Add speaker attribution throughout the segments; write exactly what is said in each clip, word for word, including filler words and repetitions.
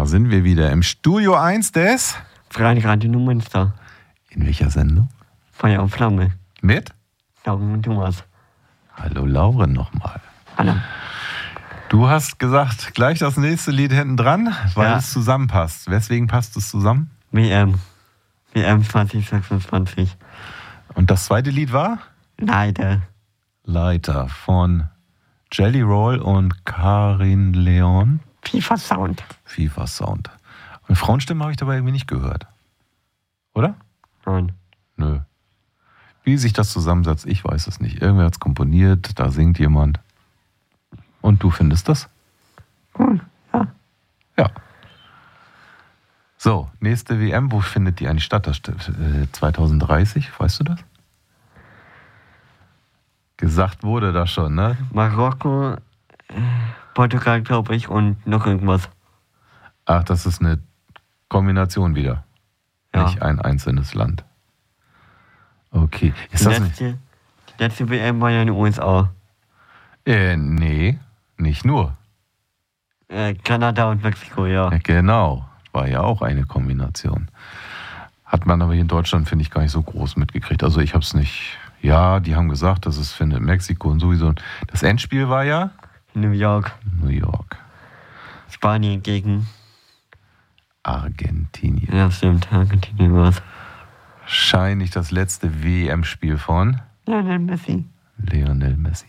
Speaker 1: sind wir wieder im Studio eins des
Speaker 2: Freien Radio Neumünster.
Speaker 1: In welcher Sendung?
Speaker 2: Feuer und Flamme.
Speaker 1: Mit?
Speaker 2: Lauren und Thomas.
Speaker 1: Hallo Lauren nochmal.
Speaker 2: Hallo.
Speaker 1: Du hast gesagt, gleich das nächste Lied hinten dran, weil
Speaker 2: Ja.
Speaker 1: es zusammenpasst. Weswegen passt es zusammen?
Speaker 2: W M. W M zwanzig sechsundzwanzig.
Speaker 1: Und das zweite Lied war?
Speaker 2: Leider.
Speaker 1: Leiter von Jelly Roll und Karin Leon.
Speaker 2: FIFA Sound.
Speaker 1: FIFA Sound. Eine Frauenstimme habe ich dabei irgendwie nicht gehört. Oder?
Speaker 2: Nein.
Speaker 1: Nö. Wie sich das zusammensetzt, ich weiß es nicht. Irgendwer hat es komponiert, da singt jemand. Und du findest das?
Speaker 2: Cool. Ja.
Speaker 1: Ja. So, nächste W M, wo findet die eigentlich statt? Das, äh, zwanzig dreißig, weißt du das? Gesagt wurde das schon, ne?
Speaker 2: Marokko, äh, Portugal, glaube ich, und noch irgendwas.
Speaker 1: Ach, das ist eine Kombination wieder.
Speaker 2: Ja.
Speaker 1: Nicht ein einzelnes Land. Okay. Ist das nicht?
Speaker 2: letzte, letzte W M war ja in den U S A.
Speaker 1: Äh, nee, nicht nur.
Speaker 2: Äh, Kanada und Mexiko, ja.
Speaker 1: Ja, genau. War ja auch eine Kombination. Hat man aber hier in Deutschland, finde ich, gar nicht so groß mitgekriegt. Also ich habe es nicht... Ja, die haben gesagt, das ist findet Mexiko und sowieso. Das Endspiel war ja?
Speaker 2: New York.
Speaker 1: New York.
Speaker 2: Spanien gegen...
Speaker 1: Argentinien.
Speaker 2: Ja, stimmt. Argentinien war es.
Speaker 1: Wahrscheinlich das letzte W M-Spiel von
Speaker 2: Lionel Messi.
Speaker 1: Lionel Messi.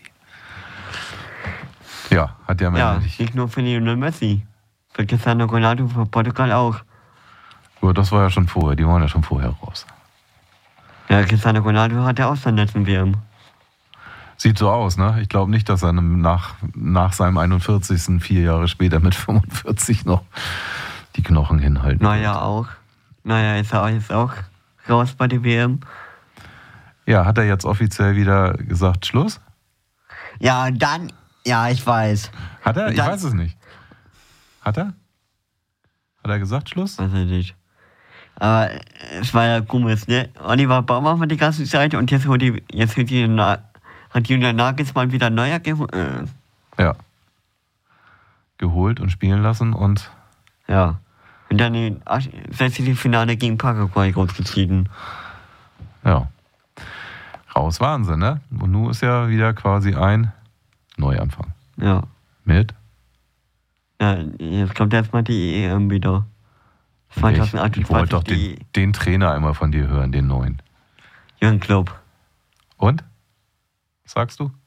Speaker 1: Ja, hat ja
Speaker 2: Ja,
Speaker 1: mal.
Speaker 2: nicht nur für Lionel Messi. Für Cristiano Ronaldo, für Portugal auch.
Speaker 1: Aber das war ja schon vorher, die waren ja schon vorher raus.
Speaker 2: Ja, Cristiano Ronaldo hat ja auch seinen letzten W M.
Speaker 1: Sieht so aus, ne? Ich glaube nicht, dass er nach, nach seinem einundvierzigsten vier Jahre später mit fünfundvierzig noch die Knochen hinhalten
Speaker 2: Naja,
Speaker 1: wird.
Speaker 2: auch. Naja, ist er jetzt auch raus bei der W M.
Speaker 1: Ja, hat er jetzt offiziell wieder gesagt, Schluss?
Speaker 2: Ja, dann, ja, ich weiß.
Speaker 1: Hat er?
Speaker 2: Und
Speaker 1: Ich
Speaker 2: dann-
Speaker 1: weiß es nicht. Hat er? Hat er gesagt, Schluss?
Speaker 2: Weiß ich nicht. Aber es war ja komisch, ne? Oliver Baumann war die ganze Zeit und jetzt, holt die, jetzt holt die, Na- hat Julian Nagelsmann wieder neuer geholt. Äh,
Speaker 1: Ja. Geholt und spielen lassen und
Speaker 2: ja. Und dann in Finale gegen Paraguay rausgeschieden.
Speaker 1: ja. Raus waren sie, ne? Und nun ist ja wieder quasi ein Neuanfang.
Speaker 2: Ja.
Speaker 1: Mit?
Speaker 2: Ja, jetzt kommt erstmal die E M wieder.
Speaker 1: Ich, ich wollte
Speaker 2: zweitausendachtundzwanzig
Speaker 1: doch
Speaker 2: die
Speaker 1: den, den Trainer einmal von dir hören, den neuen.
Speaker 2: Jürgen Klopp.
Speaker 1: Und? Was sagst du?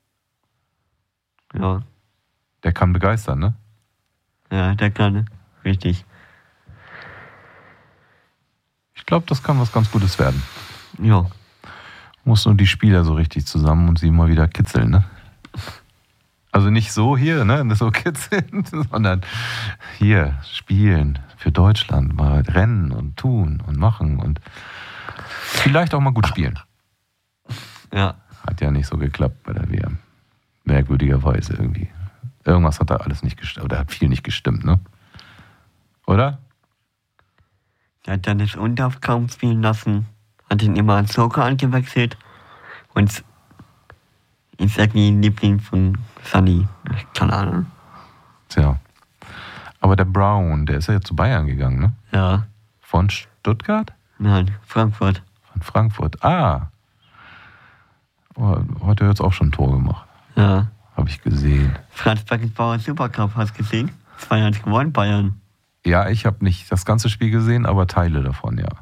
Speaker 2: Ja.
Speaker 1: Der kann begeistern, ne?
Speaker 2: Ja, der kann. Richtig.
Speaker 1: Ich glaube, das kann was ganz Gutes werden.
Speaker 2: Ja.
Speaker 1: Muss nur die Spieler so richtig zusammen und sie mal wieder kitzeln, ne? Also nicht so hier, ne? So kitzeln, sondern hier spielen für Deutschland, mal rennen und tun und machen und vielleicht auch mal gut spielen.
Speaker 2: Ja.
Speaker 1: Hat ja nicht so geklappt bei der W M. Merkwürdigerweise irgendwie. Irgendwas hat da alles nicht gestimmt, oder hat viel nicht gestimmt, ne? Oder?
Speaker 2: Der hat dann das Undorf kaum spielen lassen. Hat ihn immer als Joker angewechselt. Und ist irgendwie ein Liebling von Sunny. Keine Ahnung.
Speaker 1: Tja. Aber der Brown, der ist ja jetzt zu Bayern gegangen, ne?
Speaker 2: Ja.
Speaker 1: Von Stuttgart?
Speaker 2: Nein, Frankfurt.
Speaker 1: Von Frankfurt. Ah. Oh, heute jetzt auch schon ein Tor gemacht.
Speaker 2: Ja.
Speaker 1: Habe ich gesehen.
Speaker 2: Franz Beckenbauer Supercup, hast du gesehen? zwei eins gewonnen, Bayern.
Speaker 1: Ja, ich habe nicht das ganze Spiel gesehen, aber Teile davon, ja.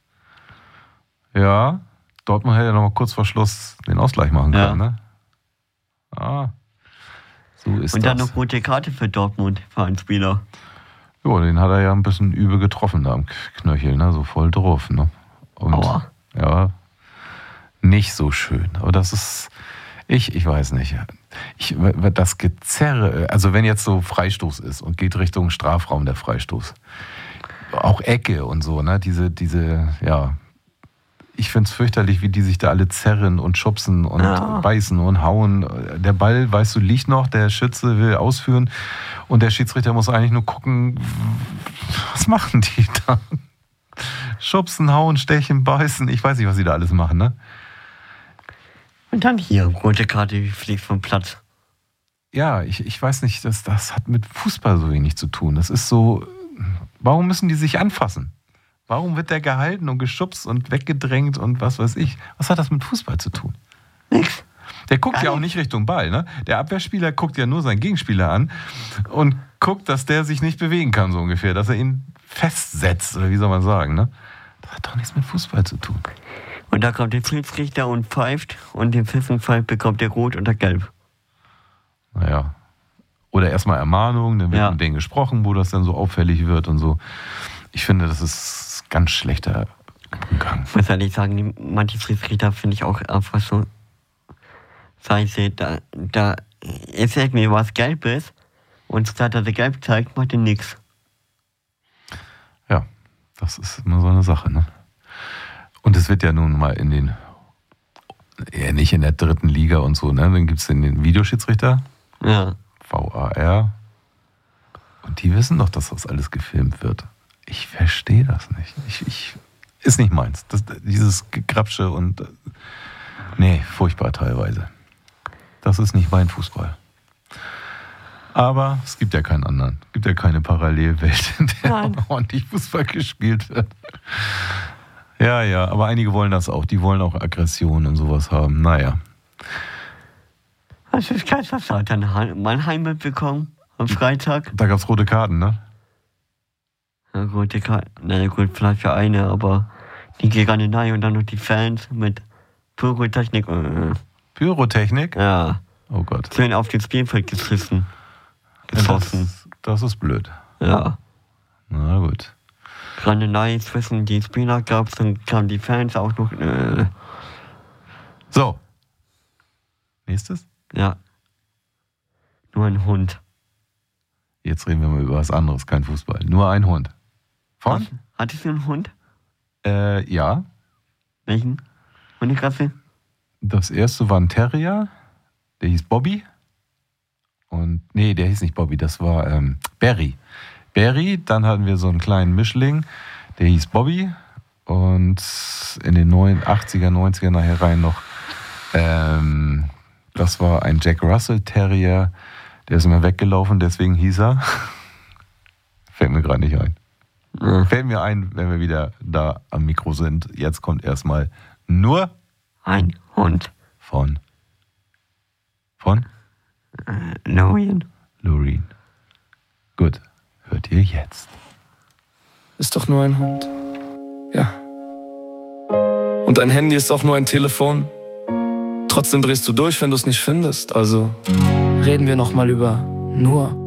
Speaker 1: Ja, Dortmund hätte ja noch mal kurz vor Schluss den Ausgleich machen
Speaker 2: Ja.
Speaker 1: können, ne? Ah, so ist
Speaker 2: Und dann
Speaker 1: das.
Speaker 2: noch rote Karte für Dortmund, für einen Spieler.
Speaker 1: Ja, den hat er ja ein bisschen übel getroffen da am Knöchel, ne? So voll drauf, ne? Und
Speaker 2: Aua.
Speaker 1: ja, nicht so schön. Aber das ist, ich, ich weiß nicht. Ich, das Gezerre, also wenn jetzt so Freistoß ist und geht Richtung Strafraum der Freistoß, auch Ecke und so, ne? Diese, diese, ja, ich finde es fürchterlich, wie die sich da alle zerren und schubsen und
Speaker 2: Ja.
Speaker 1: beißen und hauen. Der Ball, weißt du, liegt noch, der Schütze will ausführen und der Schiedsrichter muss eigentlich nur gucken, was machen die da? Schubsen, hauen, stechen, beißen, ich weiß nicht, was sie da alles machen, ne?
Speaker 2: Und dann hier, rote Karte fliegt vom Platz.
Speaker 1: Ja, ich, ich weiß nicht, das, das hat mit Fußball so wenig zu tun. Das ist so, Warum müssen die sich anfassen? Warum wird der gehalten und geschubst und weggedrängt und was weiß ich? Was hat das mit Fußball zu tun?
Speaker 2: Nix.
Speaker 1: Der guckt ja auch nicht Richtung Ball, ne? Der Abwehrspieler guckt ja nur seinen Gegenspieler an und guckt, dass der sich nicht bewegen kann, so ungefähr, dass er ihn festsetzt, oder wie soll man sagen, ne? Das hat doch nichts mit Fußball zu tun.
Speaker 2: Und da kommt der Schiedsrichter und pfeift und den Pfiffenpfeif bekommt der Rot oder Gelb.
Speaker 1: Naja. Oder erstmal Ermahnung, dann wird
Speaker 2: Ja.
Speaker 1: mit denen gesprochen, wo das dann so auffällig wird und so. Ich finde, das ist ganz schlechter Umgang.
Speaker 2: Ich muss ehrlich sagen, die- manche Schiedsrichter finde ich auch einfach so scheiße. Da, da erzählt mir was Gelbes und statt dass er gelb zeigt, macht er nix.
Speaker 1: Ja, das ist immer so eine Sache, ne? Und es wird ja nun mal in den, ja nicht in der dritten Liga und so, ne? Dann gibt es den Videoschiedsrichter,
Speaker 2: Ja.
Speaker 1: V A R. Und die wissen doch, dass das alles gefilmt wird. Ich verstehe das nicht. Ich, ich, ist nicht meins. Das, dieses Gekrapsche und, äh, nee, furchtbar teilweise. Das ist nicht mein Fußball. Aber es gibt ja keinen anderen. Es gibt ja keine Parallelwelt, in der
Speaker 2: Nein.
Speaker 1: ordentlich Fußball gespielt wird. Ja, ja, aber einige wollen das auch. Die wollen auch Aggression und sowas haben. Naja.
Speaker 2: Hast du das Kaiserslautern dann Han- Mannheim mitbekommen? Am Freitag?
Speaker 1: Da gab es rote Karten, ne?
Speaker 2: Na gut, die Ka- na gut, vielleicht für eine, aber die Gigantenei und dann noch die Fans mit Pyrotechnik. Äh,
Speaker 1: Pyrotechnik?
Speaker 2: ja,
Speaker 1: Oh Gott.
Speaker 2: schön auf das Spielfeld geschissen. Geschossen.
Speaker 1: Das, das ist blöd.
Speaker 2: Ja.
Speaker 1: Na gut.
Speaker 2: Grandenei zwischen die Spieler gab's, dann kamen die Fans auch noch. Äh,
Speaker 1: So. Nächstes?
Speaker 2: ja. Nur ein Hund.
Speaker 1: Jetzt reden wir mal über was anderes, kein Fußball. Nur ein Hund. Von?
Speaker 2: Hast- Hattest du einen Hund?
Speaker 1: Äh, ja.
Speaker 2: Welchen? Hunderasse?
Speaker 1: Das erste war ein Terrier. Der hieß Bobby. Und, nee, der hieß nicht Bobby, das war ähm, Barry. Barry, dann hatten wir so einen kleinen Mischling, der hieß Bobby. Und in den achtziger, neunziger nachher rein noch, ähm, das war ein Jack Russell Terrier. Der ist immer weggelaufen, deswegen hieß er. Fällt mir gerade nicht ein.
Speaker 2: Ja.
Speaker 1: Fällt mir ein, wenn wir wieder da am Mikro sind. Jetzt kommt erstmal nur
Speaker 2: Ein Hund.
Speaker 1: von. Von?
Speaker 2: Lorien.
Speaker 1: Loreen. Gut, hört ihr jetzt.
Speaker 3: Ist doch nur ein Hund. Ja. Und ein Handy ist auch nur ein Telefon. Trotzdem drehst du durch, wenn du es nicht findest. Also reden wir noch mal über nur